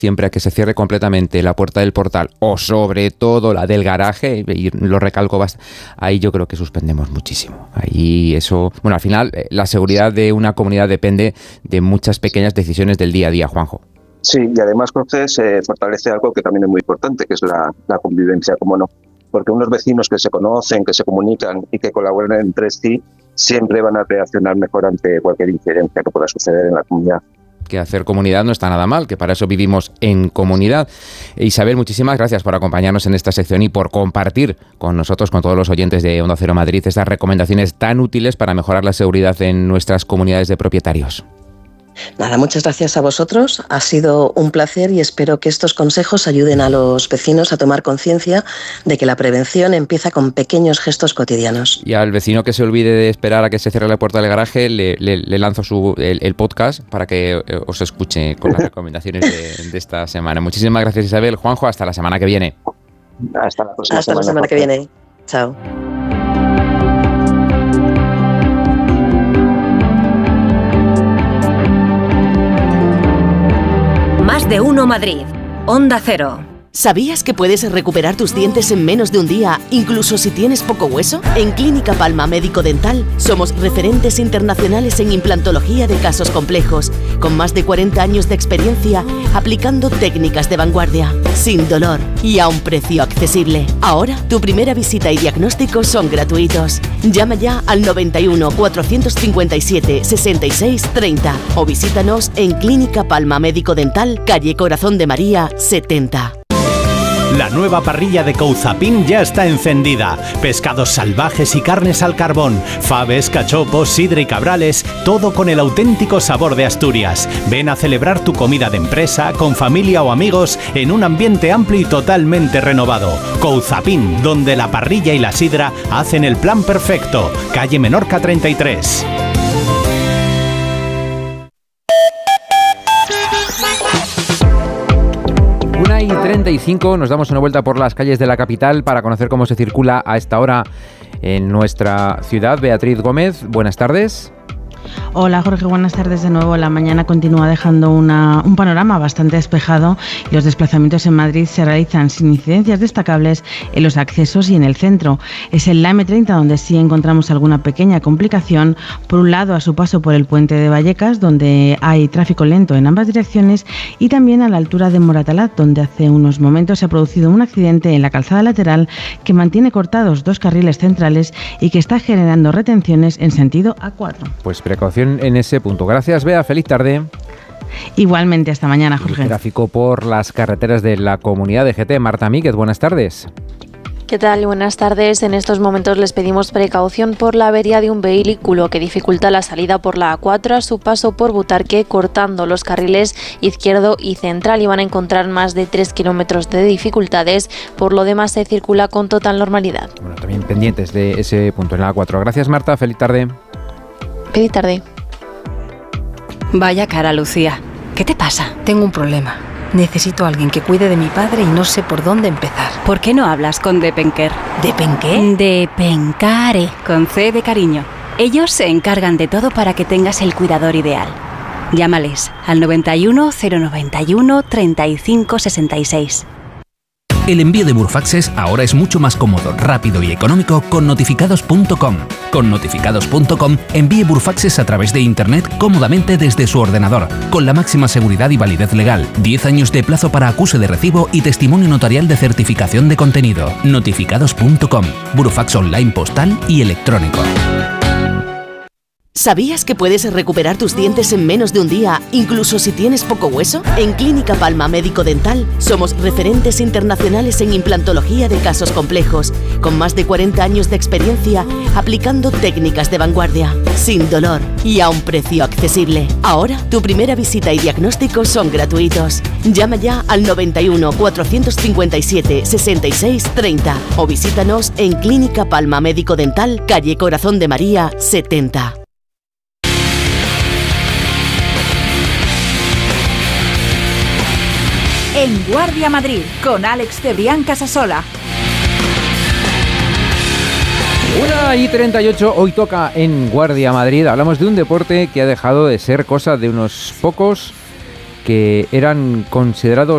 siempre a que se cierre completamente la puerta del portal o sobre todo la del garaje, y lo recalco bastante, ahí yo creo que suspendemos muchísimo. Ahí eso, bueno, al final la seguridad de una comunidad depende de muchas pequeñas decisiones del día a día, Juanjo. Sí, y además, Jorge, se fortalece algo que también es muy importante, que es la convivencia, como no. Porque unos vecinos que se conocen, que se comunican y que colaboran entre sí, siempre van a reaccionar mejor ante cualquier incidencia que pueda suceder en la comunidad. Que hacer comunidad no está nada mal, que para eso vivimos en comunidad. Isabel, muchísimas gracias por acompañarnos en esta sección y por compartir con nosotros, con todos los oyentes de Onda Cero Madrid, estas recomendaciones tan útiles para mejorar la seguridad en nuestras comunidades de propietarios. Nada, muchas gracias a vosotros. Ha sido un placer y espero que estos consejos ayuden a los vecinos a tomar conciencia de que la prevención empieza con pequeños gestos cotidianos. Y al vecino que se olvide de esperar a que se cierre la puerta del garaje, le lanzo el podcast para que os escuche con las recomendaciones de esta semana. Muchísimas gracias, Isabel. Juanjo, hasta la semana que viene. Hasta la próxima semana. Hasta la semana que viene. Chao. Más de uno Madrid. Onda Cero. ¿Sabías que puedes recuperar tus dientes en menos de un día, incluso si tienes poco hueso? En Clínica Palma Médico Dental somos referentes internacionales en implantología de casos complejos, con más de 40 años de experiencia aplicando técnicas de vanguardia, sin dolor y a un precio accesible. Ahora, tu primera visita y diagnóstico son gratuitos. Llama ya al 91 457 66 30 o visítanos en Clínica Palma Médico Dental, calle Corazón de María 70. La nueva parrilla de Couzapin ya está encendida. Pescados salvajes y carnes al carbón, faves, cachopos, sidra y cabrales, todo con el auténtico sabor de Asturias. Ven a celebrar tu comida de empresa, con familia o amigos, en un ambiente amplio y totalmente renovado. Couzapin, donde la parrilla y la sidra hacen el plan perfecto. Calle Menorca 33. Y 35, nos damos una vuelta por las calles de la capital para conocer cómo se circula a esta hora en nuestra ciudad. Beatriz Gómez, buenas tardes. Hola Jorge, buenas tardes de nuevo. La mañana continúa dejando un panorama bastante despejado y los desplazamientos en Madrid se realizan sin incidencias destacables en los accesos y en el centro. Es en la M30 donde sí encontramos alguna pequeña complicación, por un lado a su paso por el puente de Vallecas, donde hay tráfico lento en ambas direcciones, y también a la altura de Moratalaz, donde hace unos momentos se ha producido un accidente en la calzada lateral que mantiene cortados 2 carriles centrales y que está generando retenciones en sentido A4. Pues precaución en ese punto. Gracias, Bea. Feliz tarde. Igualmente, hasta mañana, Jorge. El tráfico por las carreteras de la comunidad de GT. Marta Míguez, buenas tardes. ¿Qué tal? Buenas tardes. En estos momentos les pedimos precaución por la avería de un vehículo que dificulta la salida por la A4 a su paso por Butarque, cortando los carriles izquierdo y central, y van a encontrar más de 3 kilómetros de dificultades. Por lo demás, se circula con total normalidad. Bueno, también pendientes de ese punto en la A4. Gracias, Marta. Feliz tarde. Feliz tarde. Vaya cara, Lucía. ¿Qué te pasa? Tengo un problema. Necesito a alguien que cuide de mi padre y no sé por dónde empezar. ¿Por qué no hablas con Depenker? ¿Depenqué? Depencare, con C de cariño. Ellos se encargan de todo para que tengas el cuidador ideal. Llámales al 91 091 35 66. El envío de Burfaxes ahora es mucho más cómodo, rápido y económico con notificados.com. Con notificados.com envíe Burfaxes a través de internet cómodamente desde su ordenador, con la máxima seguridad y validez legal, 10 años de plazo para acuse de recibo y testimonio notarial de certificación de contenido. Notificados.com, Burfax online postal y electrónico. ¿Sabías que puedes recuperar tus dientes en menos de un día, incluso si tienes poco hueso? En Clínica Palma Médico Dental somos referentes internacionales en implantología de casos complejos, con más de 40 años de experiencia aplicando técnicas de vanguardia, sin dolor y a un precio accesible. Ahora, tu primera visita y diagnóstico son gratuitos. Llama ya al 91 457 66 30 o visítanos en Clínica Palma Médico Dental, calle Corazón de María 70. En Guardia Madrid, con Alex Cebrián Casasola. 1:38, hoy toca en Guardia Madrid. Hablamos de un deporte que ha dejado de ser cosa de unos pocos que eran considerados